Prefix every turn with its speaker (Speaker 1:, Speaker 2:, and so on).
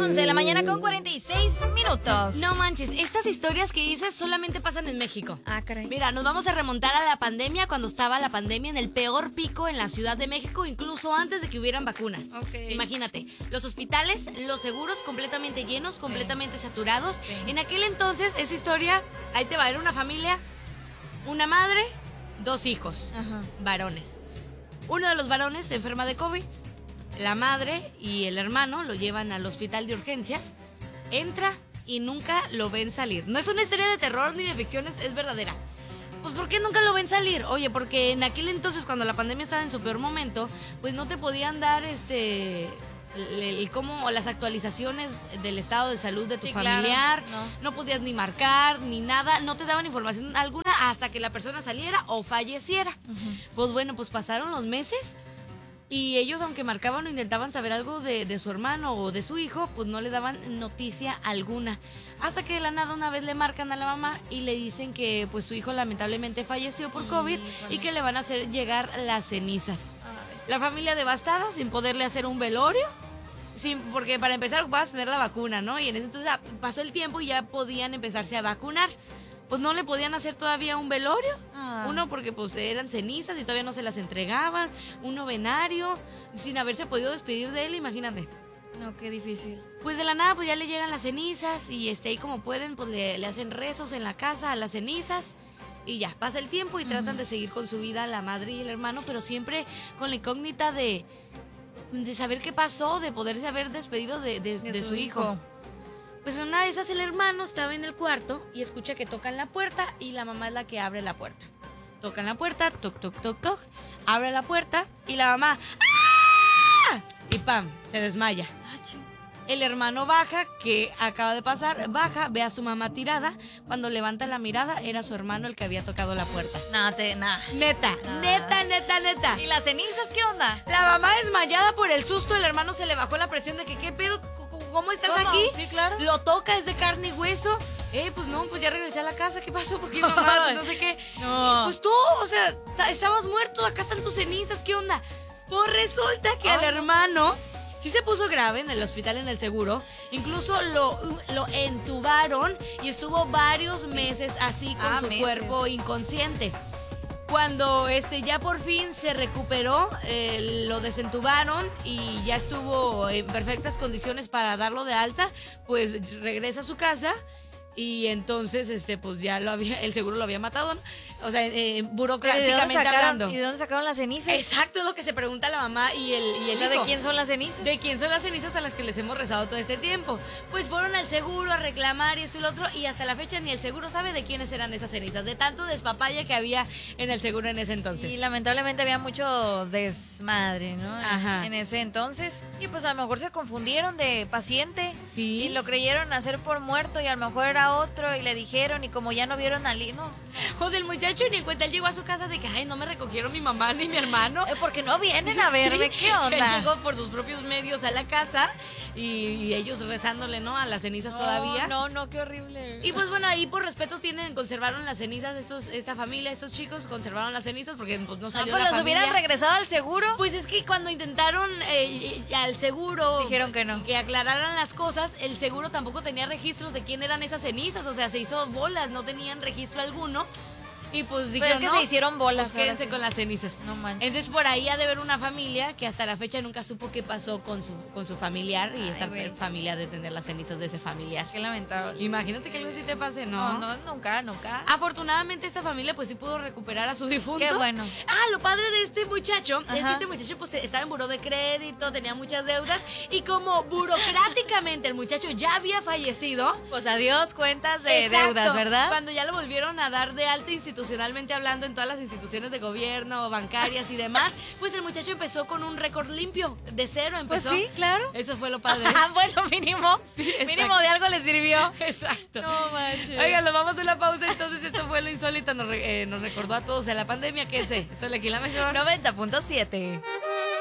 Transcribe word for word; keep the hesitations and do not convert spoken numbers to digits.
Speaker 1: once de la mañana con cuarenta y seis minutos.
Speaker 2: No manches, estas historias que dices solamente pasan en México.
Speaker 1: Ah, caray.
Speaker 2: Mira, nos vamos a remontar a la pandemia, cuando estaba la pandemia en el peor pico en la Ciudad de México, incluso antes de que hubieran vacunas.
Speaker 1: Ok.
Speaker 2: Imagínate, los hospitales, los seguros completamente llenos, completamente saturados.
Speaker 1: Sí.
Speaker 2: En aquel entonces, esa historia, ahí te va, era una familia, una madre, dos hijos,
Speaker 1: Ajá.
Speaker 2: varones. Uno de los varones se enferma de COVID, la madre y el hermano lo llevan al hospital de urgencias, entra y nunca lo ven salir. No es una historia de terror ni de ficciones, es verdadera. Pues ¿por qué nunca lo ven salir? Oye, porque en aquel entonces, cuando la pandemia estaba en su peor momento, pues no te podían dar este el, el cómo o las actualizaciones del estado de salud de tu
Speaker 1: Sí,
Speaker 2: familiar,
Speaker 1: claro, no.
Speaker 2: no podías ni marcar ni nada, no te daban información alguna hasta que la persona saliera o falleciera.
Speaker 1: Uh-huh.
Speaker 2: Pues bueno, pues pasaron los meses y ellos, aunque marcaban o intentaban saber algo de, de su hermano o de su hijo, pues no le daban noticia alguna. Hasta que de la nada una vez le marcan a la mamá y le dicen que pues su hijo lamentablemente falleció por COVID
Speaker 1: Híjole.
Speaker 2: y que le van a hacer llegar las cenizas.
Speaker 1: Ay.
Speaker 2: La familia devastada, sin poderle hacer un velorio. Sí, porque para empezar vas a tener la vacuna, ¿no? Y en ese entonces ah, pasó el tiempo y ya podían empezarse a vacunar. Pues no le podían hacer todavía un velorio.
Speaker 1: Ah.
Speaker 2: Uno porque pues eran cenizas y todavía no se las entregaban. Un novenario, sin haberse podido despedir de él, imagínate.
Speaker 1: No, qué difícil.
Speaker 2: Pues de la nada pues ya le llegan las cenizas y este, ahí como pueden pues le, le hacen rezos en la casa a las cenizas. Y ya, pasa el tiempo y uh-huh. tratan de seguir con su vida la madre y el hermano, pero siempre con la incógnita de... de saber qué pasó, de poderse haber despedido de, de, de, de su, su hijo. hijo. Pues una de esas el hermano estaba en el cuarto y escucha que tocan la puerta y la mamá es la que abre la puerta. Tocan la puerta, toc, toc, toc, toc, abre la puerta y la mamá ¡ah! Y pam, se desmaya. El hermano baja, que acaba de pasar, baja, ve a su mamá tirada. Cuando levanta la mirada, era su hermano el que había tocado la puerta.
Speaker 1: Nada, te, nada.
Speaker 2: Neta,
Speaker 1: Nah.
Speaker 2: neta, neta, neta.
Speaker 1: ¿Y las cenizas qué onda?
Speaker 2: La mamá desmayada por el susto, el hermano se le bajó la presión de que, ¿qué pedo? ¿Cómo estás
Speaker 1: ¿Cómo?
Speaker 2: aquí?
Speaker 1: Sí, claro.
Speaker 2: Lo toca, es de carne y hueso. Eh, pues no, pues ya regresé a la casa. ¿Qué pasó? ¿Por qué mamá? No sé qué.
Speaker 1: No.
Speaker 2: Eh, pues tú, o sea, estabas muerto, acá están tus cenizas, ¿qué onda? Pues resulta que
Speaker 1: Ay,
Speaker 2: al hermano sí se puso grave en el hospital, en el seguro. Incluso lo, lo entubaron y estuvo varios meses así con
Speaker 1: Ah,
Speaker 2: su
Speaker 1: meses.
Speaker 2: cuerpo inconsciente. Cuando este ya por fin se recuperó, eh, lo desentubaron y ya estuvo en perfectas condiciones para darlo de alta, pues regresa a su casa y entonces este pues ya lo había, el seguro lo había matado, ¿no? O sea, eh, burocráticamente hablando.
Speaker 1: ¿Y de dónde sacaron las cenizas?
Speaker 2: Exacto, es lo que se pregunta la mamá y el, y el
Speaker 1: O sea, ¿de
Speaker 2: hijo.
Speaker 1: quién son las cenizas?
Speaker 2: ¿De quién son las cenizas a las que les hemos rezado todo este tiempo? Pues fueron al seguro a reclamar y eso y lo otro, y hasta la fecha ni el seguro sabe de quiénes eran esas cenizas, de tanto despapaya que había en el seguro en ese entonces.
Speaker 1: Y lamentablemente había mucho desmadre, ¿no?
Speaker 2: Ajá.
Speaker 1: En ese entonces. Y pues a lo mejor se confundieron de paciente.
Speaker 2: Sí.
Speaker 1: Y lo creyeron hacer por muerto y a lo mejor era otro y le dijeron y como ya no vieron al hijo. No.
Speaker 2: José, el muchacho ni en cuenta, él llegó a su casa de que, ay, no me recogieron mi mamá ni mi hermano.
Speaker 1: Eh, porque no vienen a verme,
Speaker 2: Sí,
Speaker 1: ¿qué onda?
Speaker 2: Él llegó por sus propios medios a la casa y, y ellos rezándole, ¿no? A las cenizas
Speaker 1: No,
Speaker 2: todavía.
Speaker 1: No, no, qué horrible.
Speaker 2: Y pues bueno, ahí por respeto tienen, conservaron las cenizas, estos, esta familia, estos chicos conservaron las cenizas porque pues no
Speaker 1: No,
Speaker 2: salió
Speaker 1: pues
Speaker 2: la
Speaker 1: los
Speaker 2: familia.
Speaker 1: hubieran regresado al seguro.
Speaker 2: Pues es que cuando intentaron eh, al seguro
Speaker 1: Dijeron que no.
Speaker 2: que aclararan las cosas, el seguro tampoco tenía registros de quién eran esas cenizas, o sea, se hizo bolas, no tenían registro alguno. Y pues
Speaker 1: Pero
Speaker 2: dijeron,
Speaker 1: es que
Speaker 2: no,
Speaker 1: se hicieron bolas.
Speaker 2: pues quédense
Speaker 1: ahora sí.
Speaker 2: con las cenizas.
Speaker 1: No manches.
Speaker 2: Entonces por ahí ha de haber una familia que hasta la fecha nunca supo qué pasó con su con su familiar y
Speaker 1: Ay,
Speaker 2: esta
Speaker 1: güey.
Speaker 2: familia de tener las cenizas de ese familiar.
Speaker 1: Qué lamentable.
Speaker 2: Imagínate que algo así te pase, ¿no?
Speaker 1: No, no, nunca, nunca.
Speaker 2: Afortunadamente esta familia pues sí pudo recuperar a su difunto.
Speaker 1: Qué bueno.
Speaker 2: Ah, lo padre de este muchacho es que
Speaker 1: Ajá.
Speaker 2: este muchacho pues te- estaba en buró de crédito, tenía muchas deudas y como burocráticamente el muchacho ya había fallecido.
Speaker 1: Pues adiós, cuentas de
Speaker 2: Exacto,
Speaker 1: deudas, ¿verdad?
Speaker 2: Cuando ya lo volvieron a dar de alta institucionalmente hablando en todas las instituciones de gobierno, bancarias y demás, pues el muchacho empezó con un récord limpio, de cero
Speaker 1: Pues
Speaker 2: empezó.
Speaker 1: sí, claro.
Speaker 2: Eso fue lo padre.
Speaker 1: Ah, bueno, mínimo.
Speaker 2: Sí, exacto.
Speaker 1: Mínimo de algo le sirvió.
Speaker 2: Exacto.
Speaker 1: No manches.
Speaker 2: Oigan, nos vamos a una pausa. Entonces, esto fue lo insólito. Nos, re- eh, nos recordó a todos en la pandemia. ¿Qué sé? Eso le aquí la mejor.
Speaker 1: noventa punto siete.